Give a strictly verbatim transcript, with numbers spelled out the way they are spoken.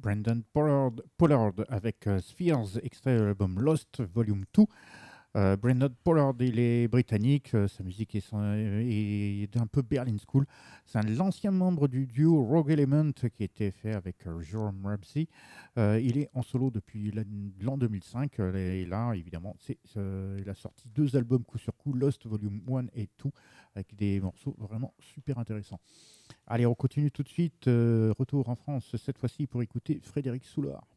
Brendan Pollard, Pollard avec euh, Spheres, extrait de l'album Lost Volume deux. Euh, Brendan Pollard, il est britannique, euh, sa musique est, son- est d'un peu Berlin School. C'est un l'ancien membre du duo Rogue Element qui a été fait avec euh, Jerome Ramsey. Euh, il est en solo depuis l'an l'an deux mille cinq euh, et là, évidemment, c'est, euh, il a sorti deux albums coup sur coup, Lost Volume un et deux, avec des morceaux vraiment super intéressants. Allez, on continue tout de suite. euh, retour en France, cette fois-ci pour écouter Frédéric Soulard.